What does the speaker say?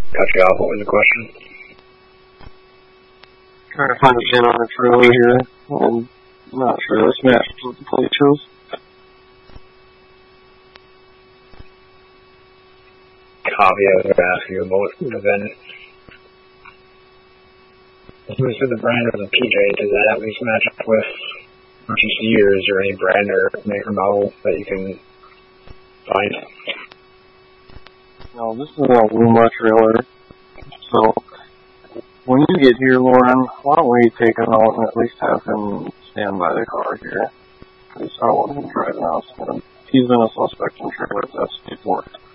Cut you off. What was the question? Trying to find a pin on the trailer here. I'm not sure this match was the play chose. Copy, I was going to ask you about the event. Who's the brand of the PJ? Does that at least match up with GC, or is there any brand or maker model that you can find? No, this is a Luma trailer. So, when you get here, Lauren, why don't we take him out and at least have him stand by the car here? Because I don't want him driving out. He's been a suspect in trailers, that's before.